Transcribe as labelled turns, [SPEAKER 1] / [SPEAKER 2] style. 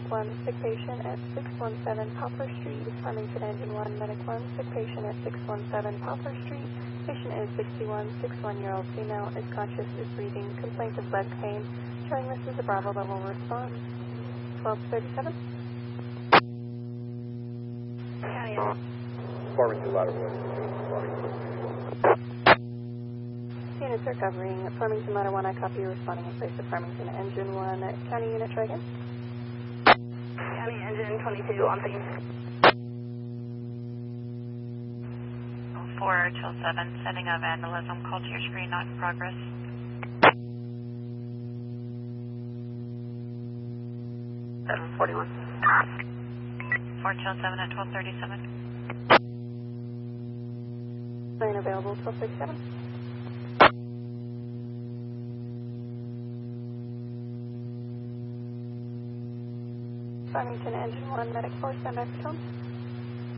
[SPEAKER 1] 1, sick patient at 617 Poplar Street. Farmington Engine 1, Medic 1, sick patient at 617 Poplar Street. Patient is 61-year-old female, is conscious, is breathing, complaint of leg pain, showing this is a Bravo level response. 1237.
[SPEAKER 2] County.
[SPEAKER 3] Farmington Ladder 1.
[SPEAKER 1] Units are covering Farmington Ladder 1. I copy you responding in place of Farmington Engine 1. County unit, try again.
[SPEAKER 2] County Engine 22 on scene.
[SPEAKER 4] 427, sending a vandalism call to your screen, not in progress.
[SPEAKER 2] 741.
[SPEAKER 4] 427 at 1237.
[SPEAKER 1] Line available, 1237. Farmington Engine 1, Medic 4, stand back to home.